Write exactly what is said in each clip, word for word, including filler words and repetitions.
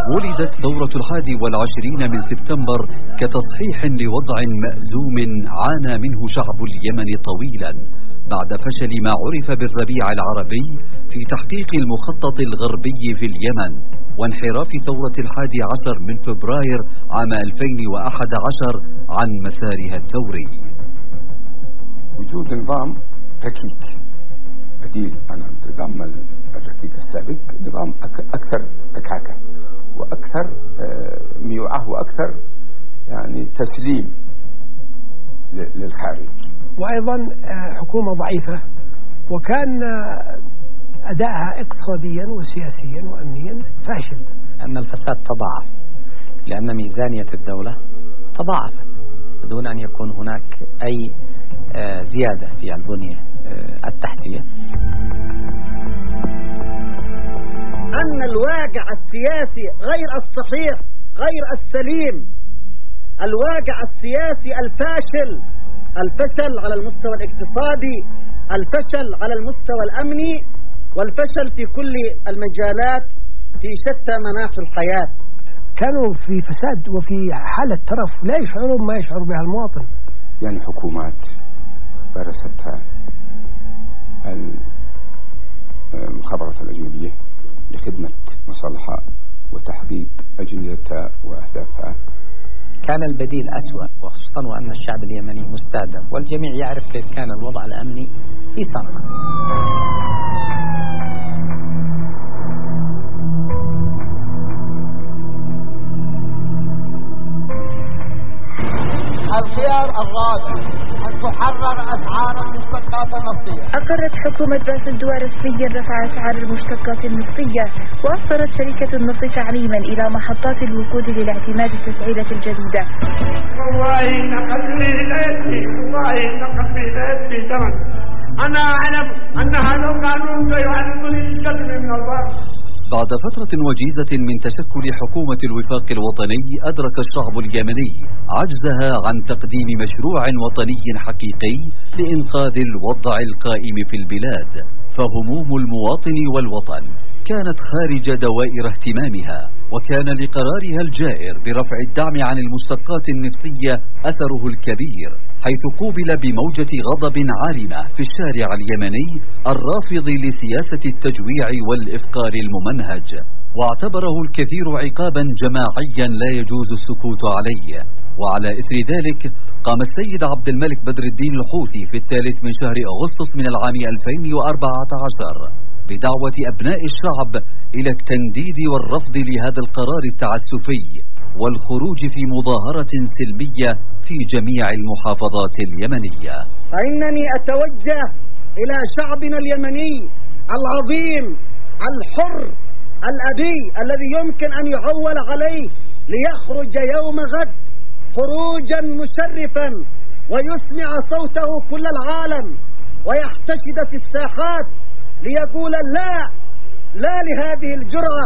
ولدت ثورة الحادي والعشرين من سبتمبر كتصحيح لوضع مأزوم عانى منه شعب اليمن طويلا بعد فشل ما عرف بالربيع العربي في تحقيق المخطط الغربي في اليمن وانحراف ثورة الحادي عشر من فبراير عام ألفين وأحد عشر عن مسارها الثوري. وجود نظام ركيك بديل عن النظام الركيك السابق، نظام أكثر ركاكة وأكثر ميوعة وأكثر يعني تسليم للخارج، وأيضا حكومة ضعيفة وكان أدائها اقتصاديا وسياسيا وأمنيا فاشل. أن الفساد تضاعف لأن ميزانية الدولة تضاعفت بدون أن يكون هناك أي زيادة في البنية التحتية. أن الواقع السياسي غير الصحيح غير السليم، الواقع السياسي الفاشل، الفشل على المستوى الاقتصادي، الفشل على المستوى الأمني، والفشل في كل المجالات في شتى مناحي الحياة. كانوا في فساد وفي حالة ترف لا يشعرون ما يشعر بها المواطن. يعني حكومات برستها المخابرات الأجنبية لخدمة مصالحها وتحقيق أجندتها وأهدافها. كان البديل أسوأ، وخصوصا وأن الشعب اليمني مستهدف والجميع يعرف كيف كان الوضع الأمني في صنعاء. الخيار الرابع أن تحرر أسعار المشتقات النفطية. أقرت حكومة باس الدول رسميا رفع أسعار المشتقات النفطية، وأصدرت شركة النفط تعليما إلى محطات الوقود للاعتماد التسعيرة الجديدة. والله نقل لي ليتي والله نقل لي ليتي ثمن. أنا أعلم أن هذا القانون سيعرضني للشتم من الله. بعد فترة وجيزة من تشكل حكومة الوفاق الوطني أدرك الشعب اليمني عجزها عن تقديم مشروع وطني حقيقي لإنقاذ الوضع القائم في البلاد، فهموم المواطن والوطن كانت خارج دوائر اهتمامها، وكان لقرارها الجائر برفع الدعم عن المشتقات النفطية أثره الكبير، حيث قوبل بموجة غضب عارمة في الشارع اليمني الرافض لسياسة التجويع والإفقار الممنهج، واعتبره الكثير عقابا جماعيا لا يجوز السكوت عليه. وعلى إثر ذلك قام السيد عبد الملك بدر الدين الحوثي في الثالث من شهر أغسطس من العام ألفين وأربعة عشر بدعوة أبناء الشعب إلى التنديد والرفض لهذا القرار التعسفي والخروج في مظاهرة سلمية في جميع المحافظات اليمنية. فإنني أتوجه إلى شعبنا اليمني العظيم الحر الأبي الذي يمكن أن يعول عليه ليخرج يوم غد خروجا مشرفا ويسمع صوته كل العالم ويحتشد في الساحات ليقول لا لا لهذه الجرأة.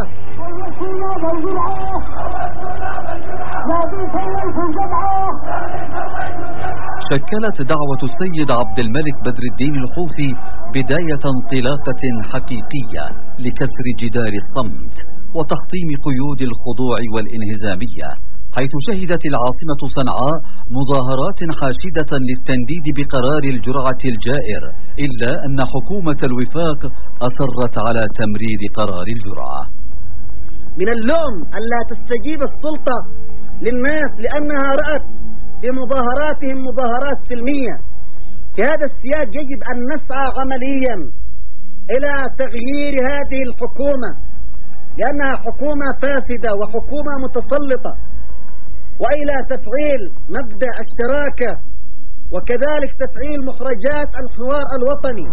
شكلت دعوة السيد عبد الملك بدر الدين الحوثي بداية انطلاقة حقيقية لكسر جدار الصمت وتحطيم قيود الخضوع والانهزامية، حيث شهدت العاصمة صنعاء مظاهرات حاشدة للتنديد بقرار الجرعة الجائر، إلا أن حكومة الوفاق أصرت على تمرير قرار الجرعة. من اللوم ألا تستجيب السلطة للناس لأنها رأت في مظاهراتهم مظاهرات سلمية. في هذا السياق يجب أن نسعى عمليا إلى تغيير هذه الحكومة، لأنها حكومة فاسدة وحكومة متسلطة، وإلى تفعيل مبدأ الشراكة وكذلك تفعيل مخرجات الحوار الوطني.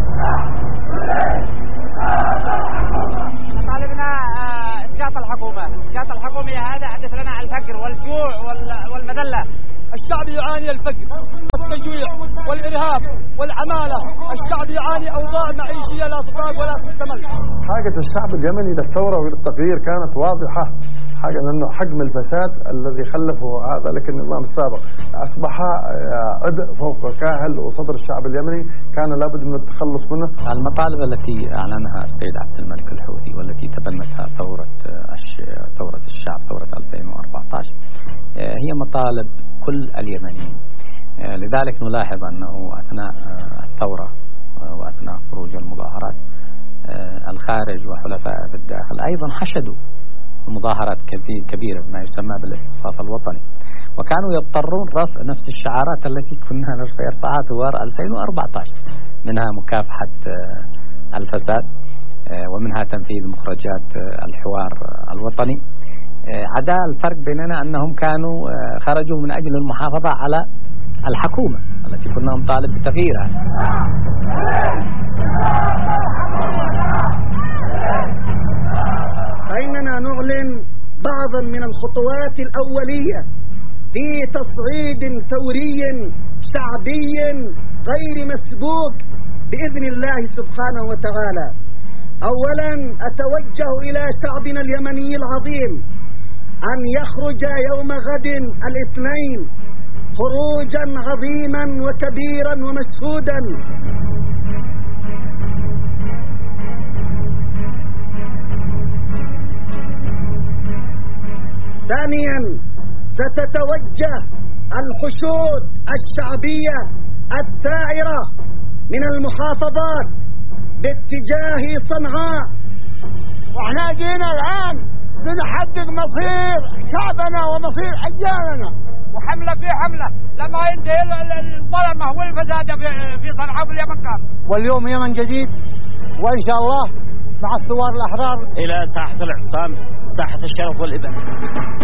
طالبنا إسقاط الحكومة، إسقاط الحكومة هذا حدث لنا الفقر والجوع والمذلة. الشعب يعاني الفقر والتجويع والإرهاب والعمالة، الشعب يعاني أوضاع معيشية لا تطاق ولا تحتمل. حاجة الشعب اليمني للثورة وللتغيير كانت واضحة، حاجة أنه حجم الفساد الذي خلفه هذا لك النظام السابق أصبح عبء فوق كاهل وصدر الشعب اليمني، كان لابد من التخلص منه. المطالب التي أعلنها السيد عبد الملك الحوثي والتي تبنتها ثورة ثورة مطالب كل اليمنيين. لذلك نلاحظ أنه أثناء الثورة وأثناء خروج المظاهرات الخارج وحلفاء في الداخل أيضا حشدوا مظاهرات كبيرة بما يسمى بالاصطفاف الوطني، وكانوا يضطرون رفع نفس الشعارات التي كنا نرفعها ثوار ألفين وأربعة عشر، منها مكافحة الفساد ومنها تنفيذ مخرجات الحوار الوطني. عدا الفرق بيننا أنهم كانوا خرجوا من أجل المحافظة على الحكومة التي كنا نطالب بتغييرها. فإننا نعلن بعضا من الخطوات الأولية في تصعيد ثوري شعبي غير مسبوق بإذن الله سبحانه وتعالى. أولا أتوجه إلى شعبنا اليمني العظيم أن يخرج يوم غد الاثنين خروجا عظيما وكبيرا ومشهودا. ثانيا ستتوجه الحشود الشعبية الثائرة من المحافظات باتجاه صنعاء. واحنا جينا الآن لنحقق مصير شعبنا ومصير أجيالنا، وحملة في حملة لما ينتهي الظلمة والفساد في صنعاء في اليمن كان. واليوم يمن جديد، وإن شاء الله مع الثوار الأحرار إلى ساحة الاعتصام، ساحة الشرف والإبادة.